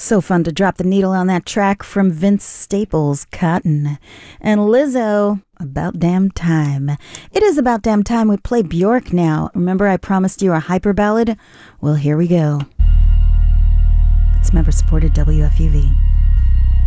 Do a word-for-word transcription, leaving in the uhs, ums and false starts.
So fun to drop the needle on that track from Vince Staples, Cotton. And Lizzo, About Damn Time. It is about damn time we play Bjork now. Remember I promised you a hyper ballad? Well, here we go. It's member-supported W F U V.